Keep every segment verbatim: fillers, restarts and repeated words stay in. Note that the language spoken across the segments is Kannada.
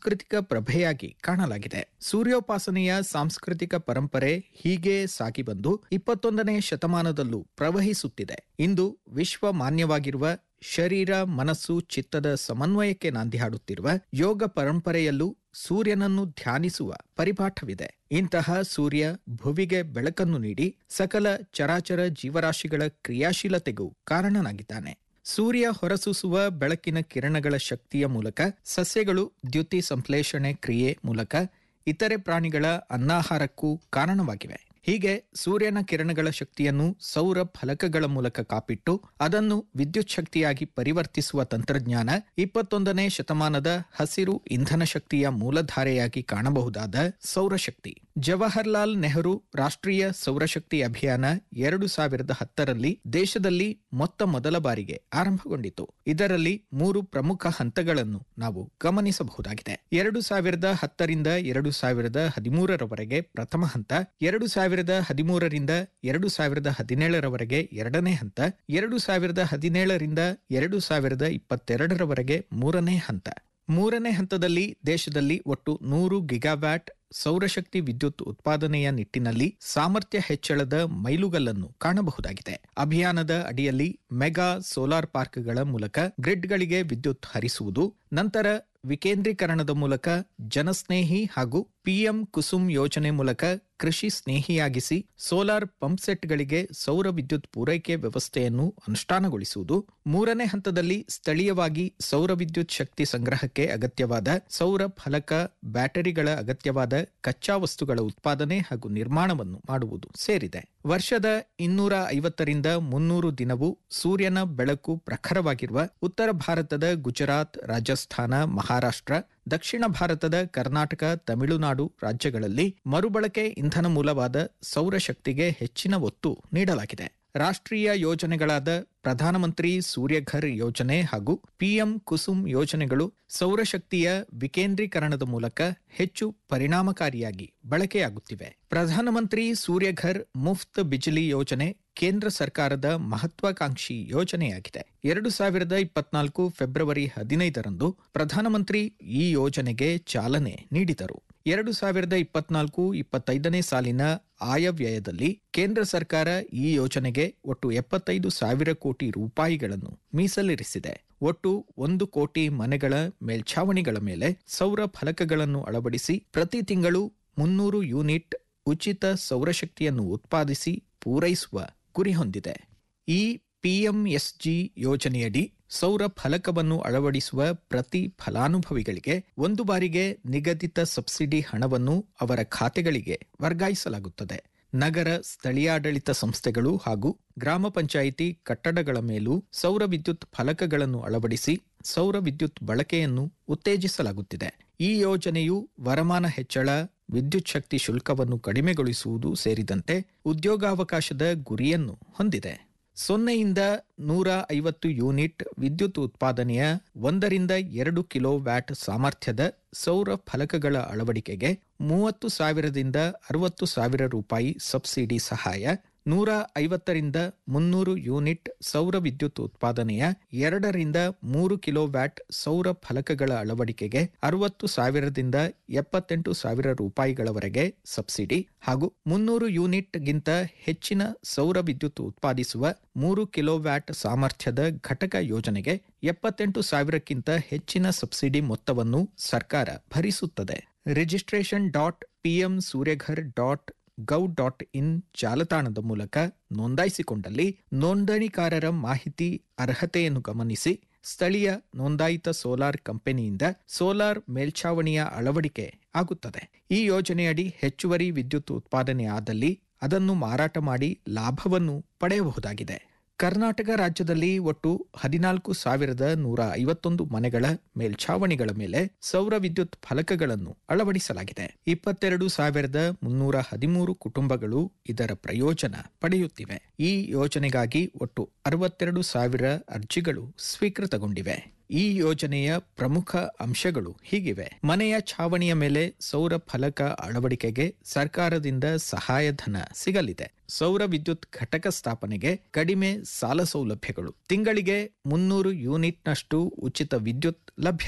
ಸಾಂಸ್ಕೃತಿಕ ಪ್ರಭೆಯಾಗಿ ಕಾಣಲಾಗಿದೆ. ಸೂರ್ಯೋಪಾಸನೆಯ ಸಾಂಸ್ಕೃತಿಕ ಪರಂಪರೆ ಹೀಗೆ ಸಾಗಿ ಬಂದು ಇಪ್ಪತ್ತೊಂದನೇ ಶತಮಾನದಲ್ಲೂ ಪ್ರವಹಿಸುತ್ತಿದೆ. ಇಂದು ವಿಶ್ವ ಮಾನ್ಯವಾಗಿರುವ ಶರೀರ ಮನಸ್ಸು ಚಿತ್ತದ ಸಮನ್ವಯಕ್ಕೆ ನಾಂದಿ ಹಾಡುತ್ತಿರುವ ಯೋಗ ಪರಂಪರೆಯಲ್ಲೂ ಸೂರ್ಯನನ್ನು ಧ್ಯಾನಿಸುವ ಪರಿಪಾಠವಿದೆ. ಇಂತಹ ಸೂರ್ಯ ಭುವಿಗೆ ಬೆಳಕನ್ನು ನೀಡಿ ಸಕಲ ಚರಾಚರ ಜೀವರಾಶಿಗಳ ಕ್ರಿಯಾಶೀಲತೆಗೂ ಕಾರಣನಾಗಿದ್ದಾನೆ. ಸೂರ್ಯ ಹೊರಸೂಸುವ ಬೆಳಕಿನ ಕಿರಣಗಳ ಶಕ್ತಿಯ ಮೂಲಕ ಸಸ್ಯಗಳು ದ್ಯುತಿ ಸಂಶ್ಲೇಷಣೆ ಕ್ರಿಯೆ ಮೂಲಕ ಇತರೆ ಪ್ರಾಣಿಗಳ ಅನ್ನಾಹಾರಕ್ಕೂ ಕಾರಣವಾಗಿವೆ. ಹೀಗೆ ಸೂರ್ಯನ ಕಿರಣಗಳ ಶಕ್ತಿಯನ್ನು ಸೌರ ಫಲಕಗಳ ಮೂಲಕ ಕಾಪಿಟ್ಟು ಅದನ್ನು ವಿದ್ಯುತ್ ಶಕ್ತಿಯಾಗಿ ಪರಿವರ್ತಿಸುವ ತಂತ್ರಜ್ಞಾನ ಇಪ್ಪತ್ತೊಂದನೇ ಶತಮಾನದ ಹಸಿರು ಇಂಧನ ಶಕ್ತಿಯ ಮೂಲಧಾರೆಯಾಗಿ ಕಾಣಬಹುದಾದ ಸೌರಶಕ್ತಿ. ಜವಾಹರ್ಲಾಲ್ ನೆಹರು ರಾಷ್ಟ್ರೀಯ ಸೌರಶಕ್ತಿ ಅಭಿಯಾನ ಎರಡು ಸಾವಿರದ ಹತ್ತರಲ್ಲಿ ದೇಶದಲ್ಲಿ ಮೊತ್ತ ಮೊದಲ ಬಾರಿಗೆ ಆರಂಭಗೊಂಡಿತು. ಇದರಲ್ಲಿ ಮೂರು ಪ್ರಮುಖ ಹಂತಗಳನ್ನು ನಾವು ಗಮನಿಸಬಹುದಾಗಿದೆ. ಎರಡು ಸಾವಿರದ ಹತ್ತರಿಂದ ಎರಡು ಸಾವಿರದ ಹದಿಮೂರರವರೆಗೆ ಪ್ರಥಮ ಹಂತ, ಎರಡು ಸಾವಿರದ ಹದಿಮೂರರಿಂದ ಎರಡು ಸಾವಿರದ ಹದಿನೇಳರವರೆಗೆ ಎರಡನೇ ಹಂತ, ಎರಡು ಸಾವಿರದ ಹದಿನೇಳರಿಂದ ಎರಡು ಸಾವಿರದ ಇಪ್ಪತ್ತೆರಡರವರೆಗೆ ಮೂರನೇ ಹಂತ. ಮೂರನೇ ಹಂತದಲ್ಲಿ ದೇಶದಲ್ಲಿ ಒಟ್ಟು ನೂರು ಗಿಗಾವ್ಯಾಟ್ ಸೌರಶಕ್ತಿ ವಿದ್ಯುತ್ ಉತ್ಪಾದನೆಯ ನಿಟ್ಟಿನಲ್ಲಿ ಸಾಮರ್ಥ್ಯ ಹೆಚ್ಚಳದ ಮೈಲುಗಲ್ಲನ್ನು ಕಾಣಬಹುದಾಗಿದೆ. ಅಭಿಯಾನದ ಅಡಿಯಲ್ಲಿ ಮೆಗಾ ಸೋಲಾರ್ ಪಾರ್ಕ್ಗಳ ಮೂಲಕ ಗ್ರಿಡ್ಗಳಿಗೆ ವಿದ್ಯುತ್ ಹರಿಸುವುದು, ನಂತರ ವಿಕೇಂದ್ರೀಕರಣದ ಮೂಲಕ ಜನಸ್ನೇಹಿ ಹಾಗೂ ಪಿಎಂ ಕುಸುಮ್ ಯೋಜನೆ ಮೂಲಕ ಕೃಷಿ ಸ್ನೇಹಿಯಾಗಿಸಿ ಸೋಲಾರ್ ಪಂಪ್ಸೆಟ್ಗಳಿಗೆ ಸೌರ ವಿದ್ಯುತ್ ಪೂರೈಕೆ ವ್ಯವಸ್ಥೆಯನ್ನು ಅನುಷ್ಠಾನಗೊಳಿಸುವುದು, ಮೂರನೇ ಹಂತದಲ್ಲಿ ಸ್ಥಳೀಯವಾಗಿ ಸೌರ ವಿದ್ಯುತ್ ಶಕ್ತಿ ಸಂಗ್ರಹಕ್ಕೆ ಅಗತ್ಯವಾದ ಸೌರ ಫಲಕ, ಬ್ಯಾಟರಿಗಳ ಅಗತ್ಯವಾದ ಕಚ್ಚಾ ವಸ್ತುಗಳ ಉತ್ಪಾದನೆ ಹಾಗೂ ನಿರ್ಮಾಣವನ್ನು ಮಾಡುವುದು ಸೇರಿದೆ. ವರ್ಷದ ಇನ್ನೂರ ಐವತ್ತರಿಂದ ಮುನ್ನೂರು ದಿನವೂ ಸೂರ್ಯನ ಬೆಳಕು ಪ್ರಖರವಾಗಿರುವ ಉತ್ತರ ಭಾರತದ ಗುಜರಾತ್, ರಾಜಸ್ಥಾನ, ಮಹಾರಾಷ್ಟ್ರ, ದಕ್ಷಿಣ ಭಾರತದ ಕರ್ನಾಟಕ, ತಮಿಳುನಾಡು ರಾಜ್ಯಗಳಲ್ಲಿ ಮರುಬಳಕೆ ಇಂಧನ ಮೂಲವಾದ ಸೌರಶಕ್ತಿಗೆ ಹೆಚ್ಚಿನ ಒತ್ತು ನೀಡಲಾಗಿದೆ. ರಾಷ್ಟ್ರೀಯ ಯೋಜನೆಗಳಾದ ಪ್ರಧಾನಮಂತ್ರಿ ಸೂರ್ಯಘರ್ ಯೋಜನೆ ಹಾಗೂ ಪಿಎಂ ಕುಸುಮ್ ಯೋಜನೆಗಳು ಸೌರಶಕ್ತಿಯ ವಿಕೇಂದ್ರೀಕರಣದ ಮೂಲಕ ಹೆಚ್ಚು ಪರಿಣಾಮಕಾರಿಯಾಗಿ ಬಳಕೆಯಾಗುತ್ತಿವೆ. ಪ್ರಧಾನಮಂತ್ರಿ ಸೂರ್ಯಘರ್ ಮುಫ್ತ್ ಬಿಜಿಲಿ ಯೋಜನೆ ಕೇಂದ್ರ ಸರ್ಕಾರದ ಮಹತ್ವಾಕಾಂಕ್ಷಿ ಯೋಜನೆಯಾಗಿದೆ. ಎರಡು ಸಾವಿರದ ಇಪ್ಪತ್ನಾಲ್ಕು ಫೆಬ್ರವರಿ ಹದಿನೈದರಂದು ಪ್ರಧಾನಮಂತ್ರಿ ಈ ಯೋಜನೆಗೆ ಚಾಲನೆ ನೀಡಿದರು. ಎರಡು ಸಾವಿರದ ಇಪ್ಪತ್ನಾಲ್ಕು ಇಪ್ಪತ್ತೈದನೇ ಸಾಲಿನ ಆಯವ್ಯಯದಲ್ಲಿ ಕೇಂದ್ರ ಸರ್ಕಾರ ಈ ಯೋಜನೆಗೆ ಒಟ್ಟು ಎಪ್ಪತ್ತೈದು ಸಾವಿರ ಕೋಟಿ ರೂಪಾಯಿಗಳನ್ನು ಮೀಸಲಿರಿಸಿದೆ. ಒಟ್ಟು ಒಂದು ಕೋಟಿ ಮನೆಗಳ ಮೇಲ್ಛಾವಣಿಗಳ ಮೇಲೆ ಸೌರ ಫಲಕಗಳನ್ನು ಅಳವಡಿಸಿ ಪ್ರತಿ ತಿಂಗಳು ಮುನ್ನೂರು ಯೂನಿಟ್ ಉಚಿತ ಸೌರಶಕ್ತಿಯನ್ನು ಉತ್ಪಾದಿಸಿ ಪೂರೈಸುವ ಗುರಿ ಹೊಂದಿದೆ. ಈ ಪಿಎಂಎಸ್ಜಿ ಯೋಜನೆಯಡಿ ಸೌರ ಫಲಕವನ್ನು ಅಳವಡಿಸುವ ಪ್ರತಿ ಫಲಾನುಭವಿಗಳಿಗೆ ಒಂದು ಬಾರಿಗೆ ನಿಗದಿತ ಸಬ್ಸಿಡಿ ಹಣವನ್ನು ಅವರ ಖಾತೆಗಳಿಗೆ ವರ್ಗಾಯಿಸಲಾಗುತ್ತದೆ. ನಗರ ಸ್ಥಳೀಯಾಡಳಿತ ಸಂಸ್ಥೆಗಳು ಹಾಗೂ ಗ್ರಾಮ ಪಂಚಾಯಿತಿ ಕಟ್ಟಡಗಳ ಮೇಲೂ ಸೌರ ವಿದ್ಯುತ್ ಫಲಕಗಳನ್ನು ಅಳವಡಿಸಿ ಸೌರ ವಿದ್ಯುತ್ ಬಳಕೆಯನ್ನು ಉತ್ತೇಜಿಸಲಾಗುತ್ತಿದೆ. ಈ ಯೋಜನೆಯು ವರಮಾನ ಹೆಚ್ಚಳ, ವಿದ್ಯುತ್ ಶಕ್ತಿ ಶುಲ್ಕವನ್ನು ಕಡಿಮೆಗೊಳಿಸುವುದು ಸೇರಿದಂತೆ ಉದ್ಯೋಗಾವಕಾಶದ ಗುರಿಯನ್ನು ಹೊಂದಿದೆ. ಸೊನ್ನೆಯಿಂದ ನೂರ ಐವತ್ತು ಯೂನಿಟ್ ವಿದ್ಯುತ್ ಉತ್ಪಾದನೆಯ ಒಂದರಿಂದ ಎರಡು ಕಿಲೋ ವ್ಯಾಟ್ ಸಾಮರ್ಥ್ಯದ ಸೌರ ಫಲಕಗಳ ಅಳವಡಿಕೆಗೆ ಮೂವತ್ತು ಸಾವಿರದಿಂದ ಅರವತ್ತು ಸಾವಿರ ರೂಪಾಯಿ ಸಬ್ಸಿಡಿ ಸಹಾಯ, ನೂರ ಐವತ್ತರಿಂದ ಮುನ್ನೂರು ಯೂನಿಟ್ ಸೌರ ವಿದ್ಯುತ್ ಉತ್ಪಾದನೆಯ ಎರಡರಿಂದ ಮೂರು ಕಿಲೋ ವ್ಯಾಟ್ ಸೌರ ಫಲಕಗಳ ಅಳವಡಿಕೆಗೆ ಅರವತ್ತು ಸಾವಿರದಿಂದ ಎಪ್ಪತ್ತೆಂಟು ಸಾವಿರ ರೂಪಾಯಿಗಳವರೆಗೆ ಸಬ್ಸಿಡಿ ಹಾಗೂ ಮುನ್ನೂರು ಯೂನಿಟ್ಗಿಂತ ಹೆಚ್ಚಿನ ಸೌರ ವಿದ್ಯುತ್ ಉತ್ಪಾದಿಸುವ ಮೂರು ಕಿಲೋ ವ್ಯಾಟ್ ಸಾಮರ್ಥ್ಯದ ಘಟಕ ಯೋಜನೆಗೆ ಎಪ್ಪತ್ತೆಂಟು ಸಾವಿರಕ್ಕಿಂತ ಹೆಚ್ಚಿನ ಸಬ್ಸಿಡಿ ಮೊತ್ತವನ್ನು ಸರ್ಕಾರ ಭರಿಸುತ್ತದೆ. Registration dot PM Surya Ghar dot gov dot in ಜಾಲತಾಣದ ಮೂಲಕ ನೋಂದಾಯಿಸಿಕೊಂಡಲ್ಲಿ ನೋಂದಣಿಕಾರರ ಮಾಹಿತಿ ಅರ್ಹತೆಯನ್ನು ಗಮನಿಸಿ ಸ್ಥಳೀಯ ನೋಂದಾಯಿತ ಸೋಲಾರ್ ಕಂಪನಿಯಿಂದ ಸೋಲಾರ್ ಮೇಲ್ಛಾವಣಿಯ ಅಳವಡಿಕೆ ಆಗುತ್ತದೆ. ಈ ಯೋಜನೆಯಡಿ ಹೆಚ್ಚುವರಿ ವಿದ್ಯುತ್ ಉತ್ಪಾದನೆ ಆದಲ್ಲಿ ಅದನ್ನು ಮಾರಾಟ ಮಾಡಿ ಲಾಭವನ್ನು ಪಡೆಯಬಹುದಾಗಿದೆ. ಕರ್ನಾಟಕ ರಾಜ್ಯದಲ್ಲಿ ಒಟ್ಟು ಹದಿನಾಲ್ಕು ಸಾವಿರದ ನೂರ ಐವತ್ತೊಂದು ಮನೆಗಳ ಮೇಲ್ಛಾವಣಿಗಳ ಮೇಲೆ ಸೌರ ವಿದ್ಯುತ್ ಫಲಕಗಳನ್ನು ಅಳವಡಿಸಲಾಗಿದೆ. ಇಪ್ಪತ್ತೆರಡು ಸಾವಿರದ ಮುನ್ನೂರ ಹದಿಮೂರು ಕುಟುಂಬಗಳು ಇದರ ಪ್ರಯೋಜನ ಪಡೆಯುತ್ತಿವೆ. ಈ ಯೋಜನೆಗಾಗಿ ಒಟ್ಟು ಅರವತ್ತೆರಡು ಸಾವಿರ ಅರ್ಜಿಗಳು ಸ್ವೀಕೃತಗೊಂಡಿವೆ. ಈ ಯೋಜನೆಯ ಪ್ರಮುಖ ಅಂಶಗಳು ಹೀಗಿವೆ. ಮನೆಯ ಛಾವಣಿಯ ಮೇಲೆ ಸೌರ ಫಲಕ ಅಳವಡಿಕೆಗೆ ಸರ್ಕಾರದಿಂದ ಸಹಾಯಧನ ಸಿಗಲಿದೆ. ಸೌರ ವಿದ್ಯುತ್ ಘಟಕ ಸ್ಥಾಪನೆಗೆ ಕಡಿಮೆ ಸಾಲ ಸೌಲಭ್ಯಗಳು, ತಿಂಗಳಿಗೆ ಮುನ್ನೂರು ಯೂನಿಟ್ನಷ್ಟು ಉಚಿತ ವಿದ್ಯುತ್ ಲಭ್ಯತೆ,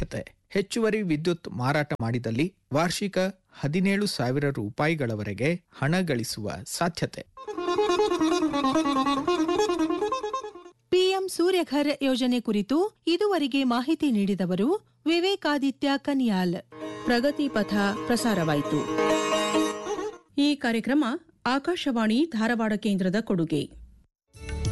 ಹೆಚ್ಚುವರಿ ವಿದ್ಯುತ್ ಮಾರಾಟ ಮಾಡಿದಲ್ಲಿ ವಾರ್ಷಿಕ ಹದಿನೇಳು ಸಾವಿರ ರೂಪಾಯಿಗಳವರೆಗೆ ಹಣ ಗಳಿಸುವ ಸಾಧ್ಯತೆ. ಪಿಎಂ ಸೂರ್ಯಘರ್ ಯೋಜನೆ ಕುರಿತು ಇದುವರೆಗೆ ಮಾಹಿತಿ ನೀಡಿದವರು ವಿವೇಕಾದಿತ್ಯ ಕನಿಯಾಲ್. ಪ್ರಗತಿ ಪಥ ಪ್ರಸಾರವಾಯಿತು. ಈ ಕಾರ್ಯಕ್ರಮ ಆಕಾಶವಾಣಿ ಧಾರವಾಡ ಕೇಂದ್ರದ ಕೊಡುಗೆ.